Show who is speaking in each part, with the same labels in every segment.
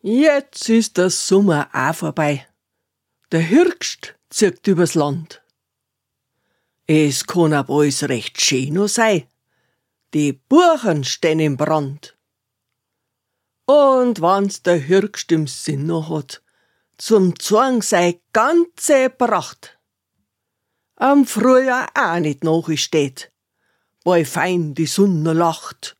Speaker 1: Jetzt ist der Sommer auch vorbei. Der Herbst zieht übers Land. Es kann ab alles recht schön noch sein. Die Buchen stehen im Brand. Und wenn's der Herbst im Sinn noch hat, zum Zorn sei ganze Pracht. Am Frühjahr auch nicht nachsteht, bei fein die Sonne lacht.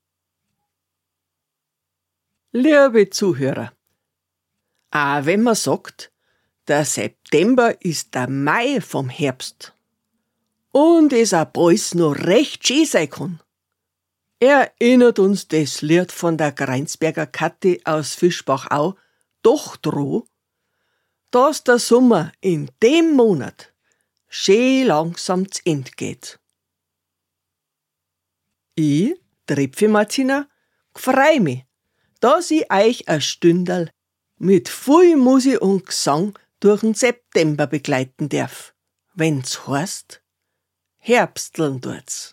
Speaker 1: Liebe Zuhörer, auch wenn man sagt, der September ist der Mai vom Herbst und es auch bald noch recht schön sein kann, erinnert uns das Lied von der Greinsberger Kathi aus Fischbachau doch dran, dass der Sommer in dem Monat schön langsam zu Ende geht. Ich, Trepfi Martina, freu mich, dass ich euch ein Stündel mit viel Musik und Gesang durch den September begleiten darf, wenn's heißt, Herbsteln tut's.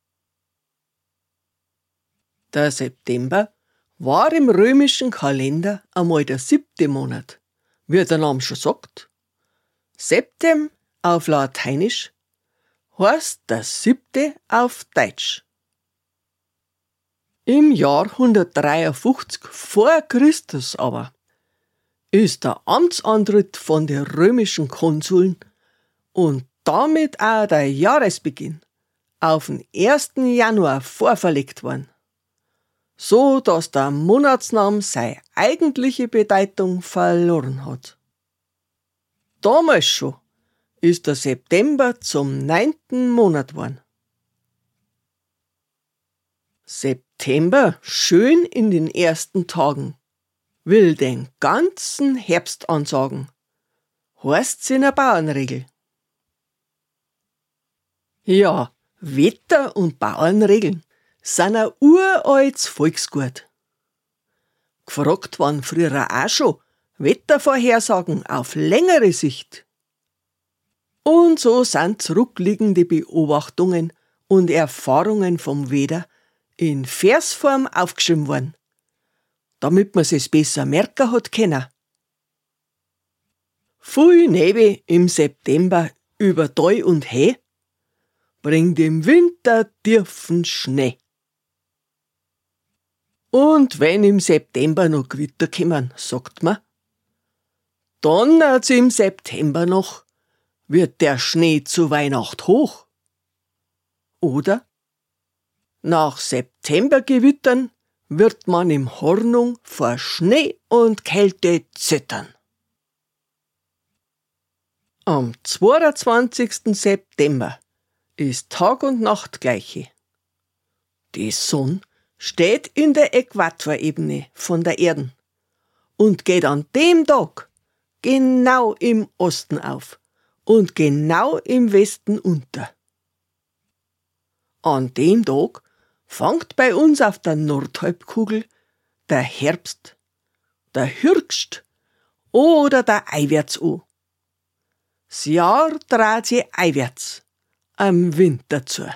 Speaker 1: Der September war im römischen Kalender einmal der 7. Monat, wie der Name schon sagt. Septem auf Lateinisch heißt der 7. auf Deutsch. Im Jahr 153 vor Christus aber ist der Amtsantritt von den römischen Konsuln und damit auch der Jahresbeginn auf den 1. Januar vorverlegt worden, so dass der Monatsname seine eigentliche Bedeutung verloren hat. Damals schon ist der September zum 9. Monat worden. September schön in den ersten Tagen, will den ganzen Herbst ansagen, heißt's in der Bauernregel. Ja, Wetter- und Bauernregeln sind ein uraltes Volksgut. Gefragt waren früher auch schon Wettervorhersagen auf längere Sicht. Und so sind zurückliegende Beobachtungen und Erfahrungen vom Wetter in Versform aufgeschrieben worden, damit man es besser merken hat können. Viel Nebel im September über Tal und He bringt im Winter tiefen Schnee. Und wenn im September noch Gewitter kommen, sagt man, donnert's im September noch, wird der Schnee zu Weihnacht hoch. Oder nach Septembergewittern wird man im Hornung vor Schnee und Kälte zittern. Am 22. September ist Tag und Nacht gleiche. Die Sonne steht in der Äquatorebene von der Erde und geht an dem Tag genau im Osten auf und genau im Westen unter. An dem Tag fängt bei uns auf der Nordhalbkugel der Herbst, der Herbst oder der Eiwärts an. Das Jahr dreht sich einwärts, am Winter zu.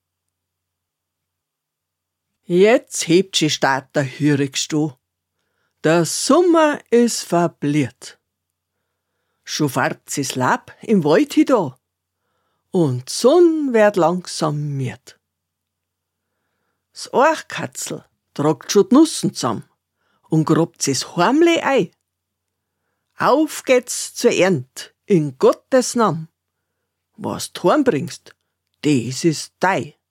Speaker 1: Jetzt hebt sich statt der Herbst an. Der Sommer ist verbliert. Schon färbt's das Laub im Wald hida und die Sonne wird langsam miert. Das Orchkatzel tragt schon die Nussen zusammen und grabt das Heimle ein. Auf geht's zur Ernt in Gottes Namen. Was du heimbringst, das ist dein.